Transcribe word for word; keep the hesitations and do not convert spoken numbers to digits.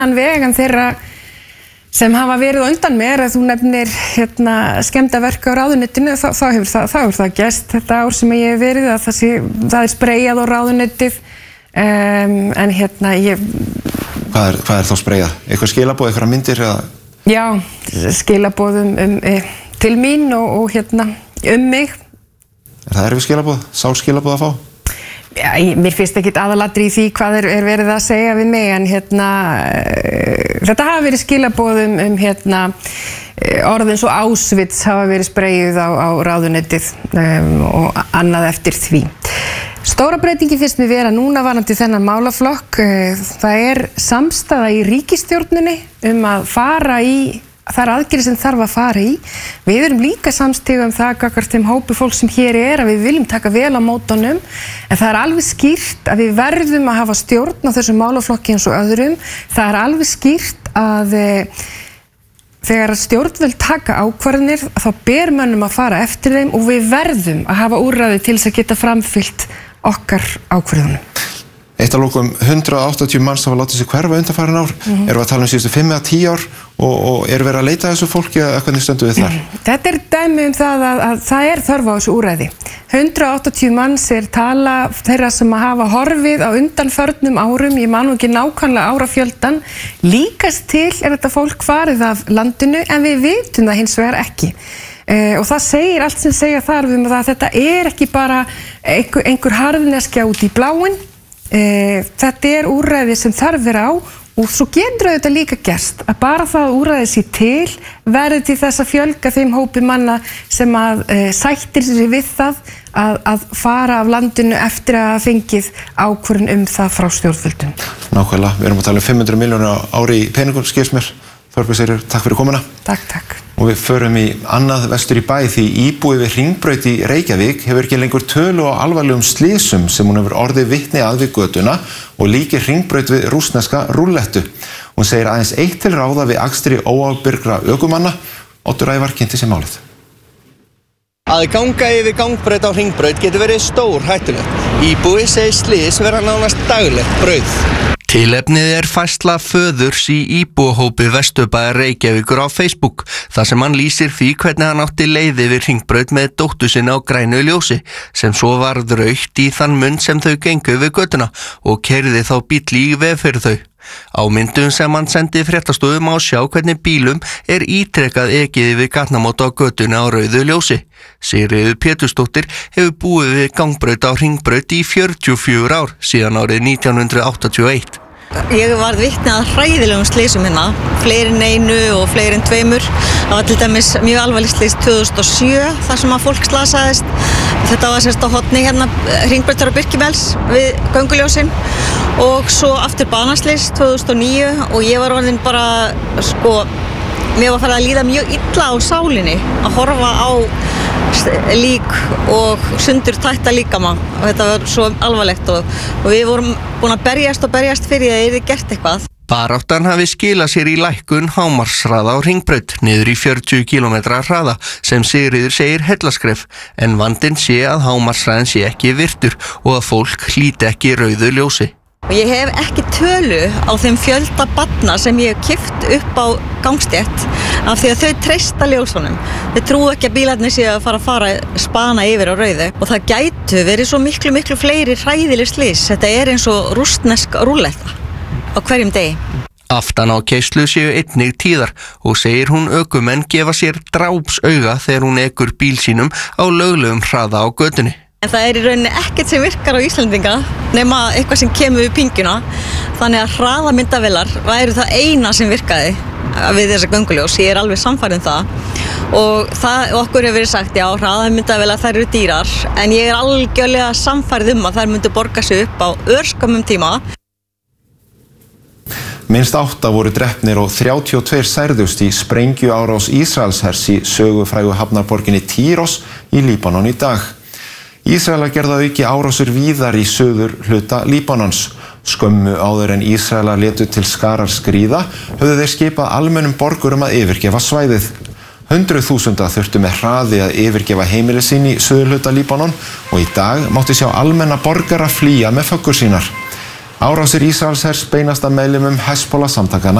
vegan þeirra sem hafa verið á undan mér, að þú nefnir hérna, skemmdarverk á ráðuneytinu, þá, þá hefur það, það, það gerst þetta ár sem ég hef verið, að það, sé, það er spreyjað á ráðuneytið, um, en hérna ég... Hvað er, hvað er þá spreyjað? Eitthvað skilaboð, eitthvað myndir? Eða? Já, skilaboð um, um, um, til mín og, og hérna, um mig. Er það erfið skilaboð? Sár skilaboð að fá? Já, ég, mér finnst ekki aðalatri í því hvað er, er verið að segja við mig, en hérna, uh, þetta hafa verið skilaboðum um hérna, orðin svo Auschwitz hafa verið spreyjuð á, á ráðuneytið um, og annað eftir því. Stóra breytingi finnst mér vera núna varandi þennan málaflokk. Það er samstaða í ríkisstjórninni um að fara í það er aðgerðir sem þarf að fara í. Við erum líka samstiga um það gagnvart þeim hópi fólk sem hér er, að við viljum taka vel á mótunum, en það er alveg skýrt að við verðum að hafa stjórn á þessum málaflokki eins og öðrum. Það er alveg skýrt að e, þegar stjórnvöld taka ákvarðanir, þá ber mönnum að fara eftir þeim og við verðum að hafa úrræði til þess að geta framfylgt okkar ákvarðunum. Eitt að lokum, hundrað áttatíu manns hafa látið sig hverfa undanfarin ár. Mm-hmm. Erum við að tala um síðustu fimm eða tíu ár og, og er verið að leita að þessu fólki eða hvernig stöndum við þar? Mm. Þetta er dæmi um það að, að það er þörf á þessu úrræði. hundrað áttatíu manns er tala þeirra sem að hafa horfið á undanförnum árum, ég man nú ekki nákvæmlega árafjöldan. Líkast til er þetta fólk farið af landinu, en við vitum það hins vegar ekki. Uh, og það segir allt sem segja þarf um að þetta er ekki bara einhver, einhver harðneskja út í bláinn. Uh, þetta er úrræði sem þarf vera á, og svo getur þetta líka gerst að bara það að úrræði sér til verði til þess að fjölga þeim hópi manna sem að uh, sættir sig við það að, að fara af landinu eftir að hafa fengið ákvörðun um það frá stjórnvöldum. Nákvæmlega, við erum að tala um fimm hundruð milljónir á ári í peningum, skils mér. Þorbjörg Sigríður, takk fyrir komuna. Takk, takk. Og við förum í annað vestur í bæ, því íbúi við Hringbraut í Reykjavík hefur ekki lengur tölu á alvarlegum slysum sem hún hefur orðið vitni að við götuna og líkir Hringbraut við rússneska rúllettu. Hún segir aðeins eitt til ráða við akstri óábyrgra ökumanna. Oddur Ævar kynnti sér málið. Að ganga yfir gangbraut á Hringbraut getur verið stór hættulegt. Íbúi segir slys vera nánast daglegt brauð. Tilefnið er færsla föðurs í íbúahópi Vesturbæjar Reykjavíkur á Facebook, þar sem hann lýsir því hvernig hann átti leið yfir Hringbraut með dóttur sinni á grænu ljósi, sem svo varð rautt í þann mund sem þau gengu við götuna og keyrði þá bíll í veg fyrir þau. Á myndum sem hann sendi fréttastofu má sjá hvernig bílum er ítrekað ekið yfir gatnamót á götuna á rauðu ljósi. Sigríður Pétursdóttir hefur búið við gangbraut á Hringbraut í fjörutíu og fjögur ár, síðan árið nítján hundruð áttatíu og eitt. Ég varð vitni að hræðilegum slysum hérna, fleiri en einu og fleiri en tveimur. Það var til dæmis mjög alvarlegt slys tvö þúsund og sjö þar sem að fólk slasaðist. Þetta var sérst á horni hérna Hringbrautar og Birkimels við gönguljósin, og svo aftur banaslys tvö þúsund og níu, og ég var orðin bara, sko, mér var farið að líða mjög illa á sálinni að horfa á lík og sundur tætta líkama, og þetta var svo alvarlegt, og, og við vorum búin að berjast og berjast fyrir að það yrði gert eitthvað. Baráttan hafi skilað sér í lækkun hámarkshraða á Hringbraut niður í fjörutíu kílómetra hraða sem Sigríður segir hellaskref, en vandinn sé að hámarkshraðinn sé ekki virtur og að fólk hlíti ekki rauðu ljósi. Og ég hef ekki tölu á þeim fjölda barna sem ég hef kippt upp á gangstétt af því að þau treysta ljósunum. Þau trúi ekki að bílarnir sé að fara að fara spana yfir á rauðu, og það gætu verið svo miklu miklu fleiri hræðileg slys. Þetta er eins og rússnesk rúlletta á hverjum degi. Aftan á keislu séu einnig tíðar og segir hún ökumenn gefa sér drápsauga þegar hún ekur bíl sínum á löglegum hraða á götunni. En það er í rauninni ekkert sem virkar á Íslendinga nema eitthvað sem kemur við pinguna, þannig að hraðamyndavélar væru það eina sem virkaði við þessa gönguljós. Ég er alveg sannfærð um það, og það, okkur hefur verið sagt, já, hraðamyndavélar þær eru dýrar, en ég er algjörlega sannfærð um að þær myndu borga sig upp á örskömmum tíma. Minnst átta voru drepnir og þrjátíu og tveir særðust í sprengjuárás Ísraelshers í sögufrægu hafnarborginni Týros í Líbanon í dag. Ísraelar gerðu að auki árásir víðar í suður hluta Líbanons. Skömmu áður en Ísraelar létu til skarar skríða höfðu þeir skipað almennum borgurum að yfirgefa svæðið. Hundruð þúsunda þurftu með hraði að yfirgefa heimili sín í suður hluta Líbanon, og í dag mátti sjá almenna borgara flýja með föggur sínar. Árásir Ísraelshers beinast að meðlimum Hezbollah samtakanna